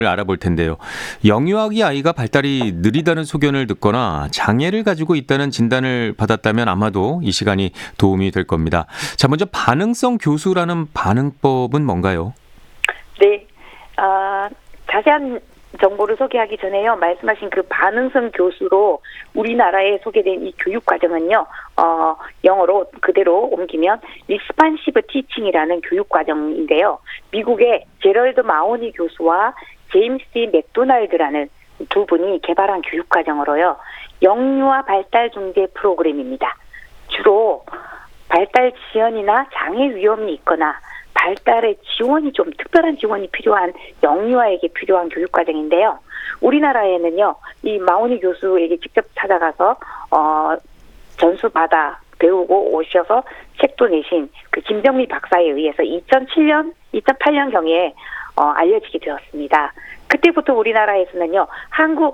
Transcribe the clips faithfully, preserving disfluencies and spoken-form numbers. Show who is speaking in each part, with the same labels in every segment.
Speaker 1: 알아볼 텐데요. 영유아기 아이가 발달이 느리다는 소견을 듣거나 장애를 가지고 있다는 진단을 받았다면 아마도 이 시간이 도움이 될 겁니다. 자, 먼저 반응성 교수라는 반응법은 뭔가요?
Speaker 2: 네, 아, 자세한 정보를 소개하기 전에요. 말씀하신 그 반응성 교수로 우리나라에 소개된 이 교육 과정은요, 어, 영어로 그대로 옮기면 리스판시브 티칭이라는 교육 과정인데요. 미국의 제럴드 마오니 교수와 제임스 맥도날드라는 두 분이 개발한 교육 과정으로요, 영유아 발달 중재 프로그램입니다. 주로 발달 지연이나 장애 위험이 있거나 발달의 지원이 좀 특별한 지원이 필요한 영유아에게 필요한 교육 과정인데요. 우리나라에는요, 이 마오니 교수에게 직접 찾아가서 어, 전수 받아 배우고 오셔서 책도 내신 그 김병미 박사에 의해서 이천칠 년, 이천팔 년 경에 어, 알려지게 되었습니다. 그때부터 우리나라에서는요, 한국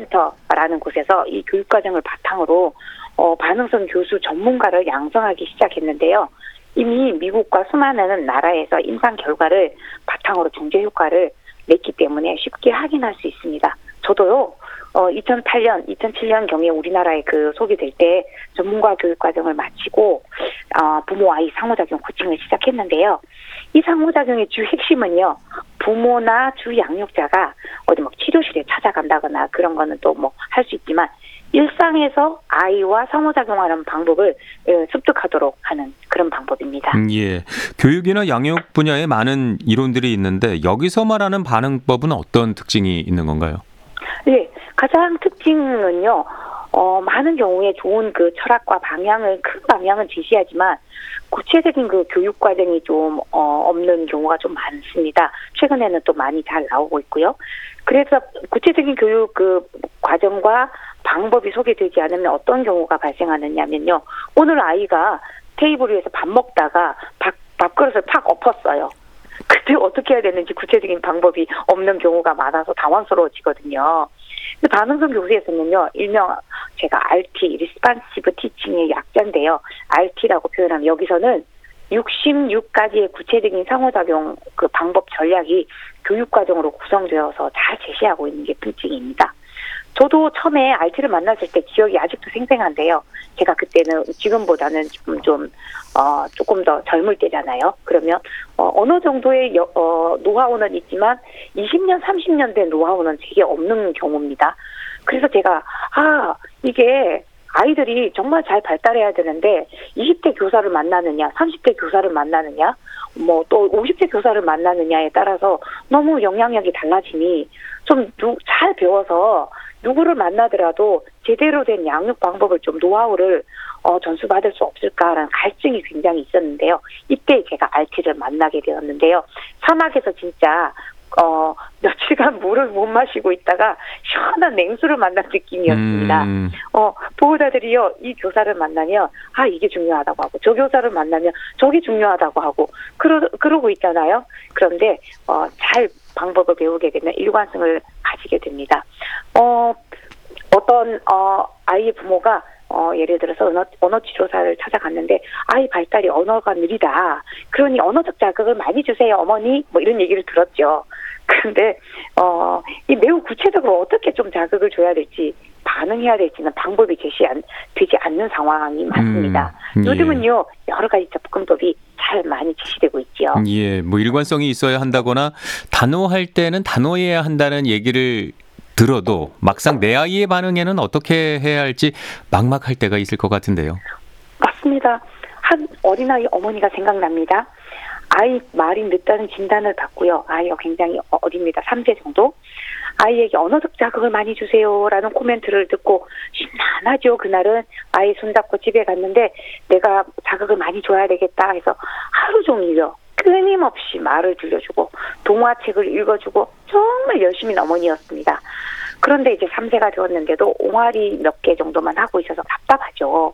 Speaker 2: 알티센터라는 곳에서 이 교육 과정을 바탕으로 어, 반응성 교수 전문가를 양성하기 시작했는데요. 이미 미국과 수많은 나라에서 임상 결과를 바탕으로 중재 효과를 냈기 때문에 쉽게 확인할 수 있습니다. 저도요, 어, 이천팔 년, 이천칠 년 경에 우리나라에 그 소개될 때 전문가 교육 과정을 마치고, 어, 부모 아이 상호작용 코칭을 시작했는데요. 이 상호작용의 주 핵심은요, 부모나 주 양육자가 어디 막 치료실에 찾아간다거나 그런 거는 또 뭐 할 수 있지만, 일상에서 아이와 상호작용하는 방법을 습득하도록 하는 그런 방법입니다.
Speaker 1: 음, 예. 교육이나 양육 분야에 많은 이론들이 있는데 여기서 말하는 반응법은 어떤 특징이 있는 건가요?
Speaker 2: 네, 가장 특징은요, 어, 많은 경우에 좋은 그 철학과 방향을, 큰 방향은 제시하지만 구체적인 그 교육 과정이 좀, 어, 없는 경우가 좀 많습니다. 최근에는 또 많이 잘 나오고 있고요. 그래서 구체적인 교육 그 과정과 방법이 소개되지 않으면 어떤 경우가 발생하느냐면요. 오늘 아이가 테이블 위에서 밥 먹다가 밥, 밥그릇을 팍 엎었어요. 그때 어떻게 해야 되는지 구체적인 방법이 없는 경우가 많아서 당황스러워지거든요. 근데 반응성 교수에서는요, 일명 제가 알티, 리스판시브 티칭의 약자인데요. 알티라고 표현하면 여기서는 육십육 가지의 구체적인 상호작용 그 방법 전략이 교육과정으로 구성되어서 잘 제시하고 있는 게 특징입니다. 저도 처음에 알티를 만났을 때 기억이 아직도 생생한데요. 제가 그때는 지금보다는 좀, 좀 어, 조금 더 젊을 때잖아요. 그러면 어, 어느 정도의 여, 어, 노하우는 있지만 이십 년, 삼십 년 된 노하우는 되게 없는 경우입니다. 그래서 제가 아 이게 아이들이 정말 잘 발달해야 되는데 이십 대 교사를 만나느냐, 삼십 대 교사를 만나느냐, 뭐 또 오십 대 교사를 만나느냐에 따라서 너무 영향력이 달라지니 좀 잘 배워서 누구를 만나더라도 제대로 된 양육 방법을 좀 노하우를 어, 전수받을 수 없을까라는 갈증이 굉장히 있었는데요. 이때 제가 알티를 만나게 되었는데요. 사막에서 진짜 어, 며칠간 물을 못 마시고 있다가 시원한 냉수를 만난 느낌이었습니다. 음. 어, 보호자들이요, 이 교사를 만나면, 아, 이게 중요하다고 하고, 저 교사를 만나면 저게 중요하다고 하고, 그러, 그러고 있잖아요. 그런데, 어, 잘 방법을 배우게 되면 일관성을 가지게 됩니다. 어, 어떤, 어, 아이의 부모가 어, 예를 들어서 언어, 언어 치료사를 찾아갔는데 아이 발달이 언어가 느리다. 그러니 언어적 자극을 많이 주세요, 어머니. 뭐 이런 얘기를 들었죠. 그런데 어, 이 매우 구체적으로 어떻게 좀 자극을 줘야 될지 반응해야 될지는 방법이 제시되지 않는 상황이 많습니다. 음, 예. 요즘은요 여러 가지 접근법이 잘 많이 제시되고 있죠.
Speaker 1: 예, 뭐 일관성이 있어야 한다거나 단호할 때는 단호해야 한다는 얘기를 들어도 막상 내 아이의 반응에는 어떻게 해야 할지 막막할 때가 있을 것 같은데요.
Speaker 2: 맞습니다. 한 어린아이 어머니가 생각납니다. 아이 말이 늦다는 진단을 받고요. 아이가 굉장히 어립니다. 삼 세 정도. 아이에게 언어적 자극을 많이 주세요라는 코멘트를 듣고 심란하죠. 그날은 아이 손잡고 집에 갔는데 내가 자극을 많이 줘야 되겠다 해서 하루 종일요. 끊임없이 말을 들려주고 동화책을 읽어주고 정말 열심히 어머니였습니다. 그런데 이제 삼 세가 되었는데도 옹알이 몇 개 정도만 하고 있어서 답답하죠.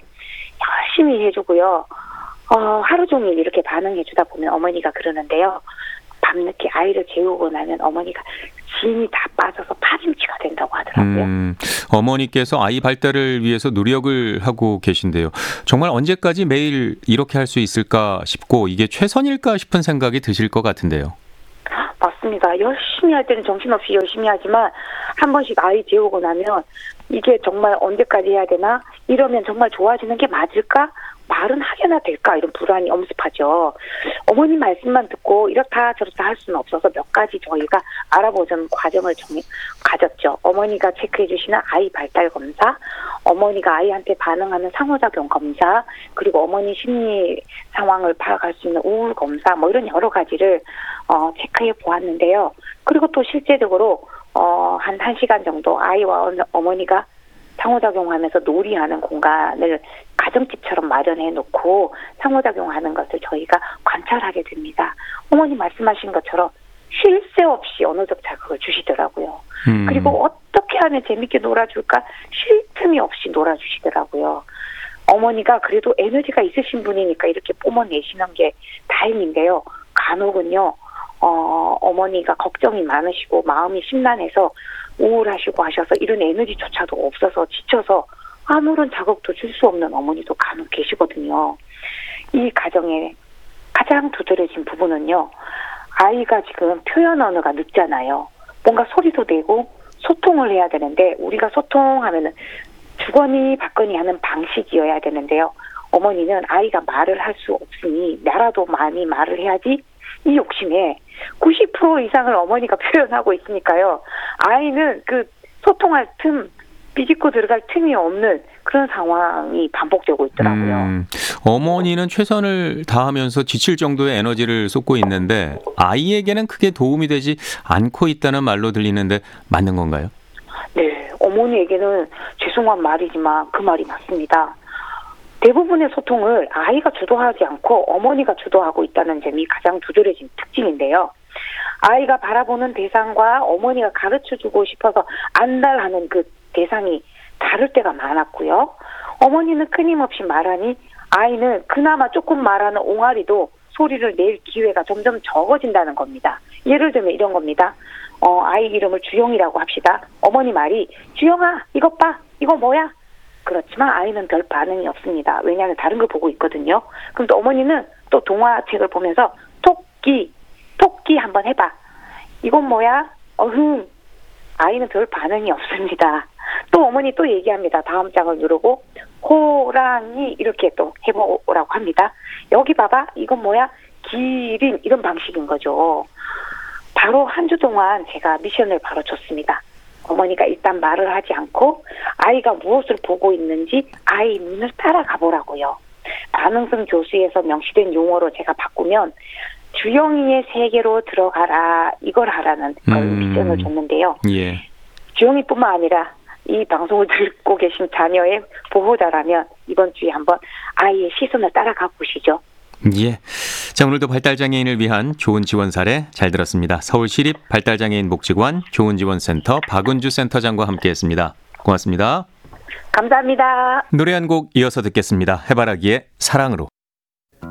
Speaker 2: 열심히 해주고요. 어, 하루 종일 이렇게 반응해주다 보면 어머니가 그러는데요. 밤늦게 아이를 재우고 나면 어머니가 진이 다 빠져서 파김치가 된다고 하더라고요.
Speaker 1: 음, 어머니께서 아이 발달을 위해서 노력을 하고 계신데요. 정말 언제까지 매일 이렇게 할 수 있을까 싶고 이게 최선일까 싶은 생각이 드실 것 같은데요.
Speaker 2: 맞습니다. 맞습니다. 열심히 할 때는 정신없이 열심히 하지만 한 번씩 아이 재우고 나면 이게 정말 언제까지 해야 되나? 이러면 정말 좋아지는 게 맞을까? 말은 하게나 될까? 이런 불안이 엄습하죠. 어머니 말씀만 듣고 이렇다 저렇다 할 수는 없어서 몇 가지 저희가 알아보자는 과정을 정해, 가졌죠. 어머니가 체크해 주시는 아이 발달 검사, 어머니가 아이한테 반응하는 상호작용 검사, 그리고 어머니 심리 상황을 파악할 수 있는 우울 검사, 뭐 이런 여러 가지를 어, 체크해 보았는데요. 그리고 또 실제적으로 어, 한 1시간 정도 아이와 어머니가 상호작용하면서 놀이하는 공간을 가정집처럼 마련해 놓고 상호작용하는 것을 저희가 관찰하게 됩니다. 어머니 말씀하신 것처럼 쉴 새 없이 언어적 자극을 주시더라고요.
Speaker 1: 음.
Speaker 2: 그리고 어떻게 하면 재밌게 놀아줄까 쉴 틈이 없이 놀아주시더라고요. 어머니가 그래도 에너지가 있으신 분이니까 이렇게 뿜어내시는 게 다행인데요. 간혹은요. 어, 어머니가 걱정이 많으시고 마음이 심란해서 우울하시고 하셔서 이런 에너지조차도 없어서 지쳐서 아무런 자극도 줄 수 없는 어머니도 간혹 계시거든요. 이 가정의 가장 두드러진 부분은요. 아이가 지금 표현 언어가 늦잖아요. 뭔가 소리도 내고 소통을 해야 되는데 우리가 소통하면은 주거니 받거니 하는 방식이어야 되는데요. 어머니는 아이가 말을 할 수 없으니 나라도 많이 말을 해야지 이 욕심에 구십 퍼센트 이상을 어머니가 표현하고 있으니까요. 아이는 그 소통할 틈, 비집고 들어갈 틈이 없는 그런 상황이 반복되고 있더라고요.
Speaker 1: 음, 어머니는 최선을 다하면서 지칠 정도의 에너지를 쏟고 있는데 아이에게는 크게 도움이 되지 않고 있다는 말로 들리는데 맞는 건가요?
Speaker 2: 네, 어머니에게는 죄송한 말이지만 그 말이 맞습니다. 대부분의 소통을 아이가 주도하지 않고 어머니가 주도하고 있다는 점이 가장 두드러진 특징인데요. 아이가 바라보는 대상과 어머니가 가르쳐주고 싶어서 안달하는 그 대상이 다를 때가 많았고요. 어머니는 끊임없이 말하니 아이는 그나마 조금 말하는 옹알이도 소리를 낼 기회가 점점 적어진다는 겁니다. 예를 들면 이런 겁니다. 어, 아이 이름을 주영이라고 합시다. 어머니 말이 주영아 이것 봐 이거 뭐야? 그렇지만 아이는 별 반응이 없습니다. 왜냐하면 다른 걸 보고 있거든요. 그럼 또 어머니는 또 동화책을 보면서 토끼, 토끼 한번 해봐. 이건 뭐야? 어흥. 아이는 별 반응이 없습니다. 또 어머니 또 얘기합니다. 다음 장을 누르고 호랑이 이렇게 또 해보라고 합니다. 여기 봐봐. 이건 뭐야? 기린 이런 방식인 거죠. 바로 한 주 동안 제가 미션을 바로 줬습니다. 어머니가 일단 말을 하지 않고 아이가 무엇을 보고 있는지 아이 눈을 따라가 보라고요. 반응성 교수에서 명시된 용어로 제가 바꾸면 주영이의 세계로 들어가라 이걸 하라는 걸
Speaker 1: 음.
Speaker 2: 미션을 줬는데요.
Speaker 1: 예.
Speaker 2: 주영이뿐만 아니라 이 방송을 듣고 계신 자녀의 보호자라면 이번 주에 한번 아이의 시선을 따라가 보시죠.
Speaker 1: 예. 자, 오늘도 발달장애인을 위한 좋은 지원 사례 잘 들었습니다. 서울시립 발달장애인 복지관 좋은지원센터 박은주 센터장과 함께했습니다. 고맙습니다.
Speaker 2: 감사합니다.
Speaker 1: 노래 한 곡 이어서 듣겠습니다. 해바라기의 사랑으로.